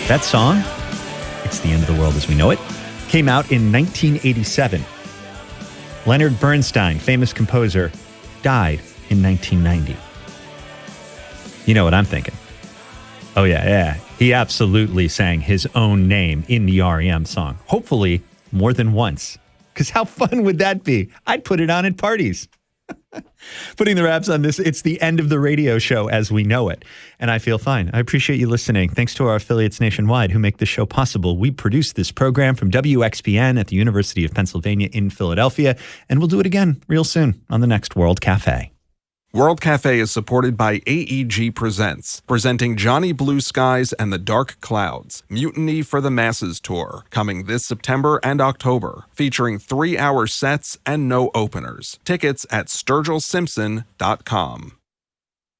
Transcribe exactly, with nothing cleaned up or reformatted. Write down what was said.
That song, It's the End of the World as We Know It, came out in nineteen eighty-seven. Leonard Bernstein, famous composer, died in nineteen ninety. You know what I'm thinking. Oh, yeah, yeah. He absolutely sang his own name in the R E M song. Hopefully more than once. Because how fun would that be? I'd put it on at parties. Putting the wraps on this, it's the end of the radio show as we know it. And I feel fine. I appreciate you listening. Thanks to our affiliates nationwide who make this show possible. We produce this program from W X P N at the University of Pennsylvania in Philadelphia. And we'll do it again real soon on the next World Cafe. World Cafe is supported by A E G Presents, presenting Johnny Blue Skies and the Dark Clouds, Mutiny for the Masses Tour, coming this September and October, featuring three-hour sets and no openers. Tickets at sturgill simpson dot com.